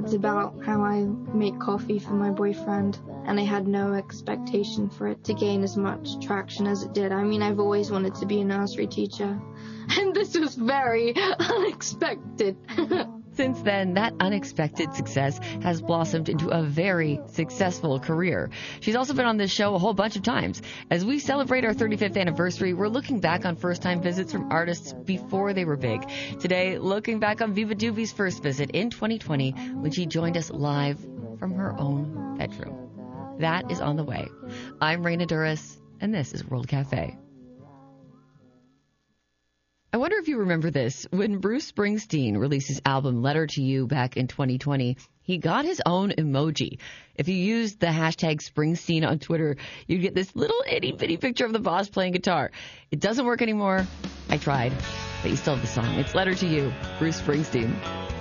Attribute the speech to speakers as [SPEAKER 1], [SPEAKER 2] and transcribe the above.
[SPEAKER 1] It's about how I make coffee for my boyfriend, and I had no expectation for it to gain as much traction as it did. I mean, I've always wanted to be a nursery teacher, and this was very unexpected.
[SPEAKER 2] Since then, that unexpected success has blossomed into a very successful career. She's also been on this show a whole bunch of times. As we celebrate our 35th anniversary, we're looking back on first-time visits from artists before they were big. Today, looking back on Viva Doovy's first visit in 2020 when she joined us live from her own bedroom. That is on the way. I'm Raina Duras, and this is World Cafe. I wonder if you remember this. When Bruce Springsteen released his album Letter to You back in 2020, he got his own emoji. If you used the hashtag Springsteen on Twitter, you'd get this little itty-bitty picture of the boss playing guitar. It doesn't work anymore. I tried, but you still have the song. It's Letter to You, Bruce Springsteen.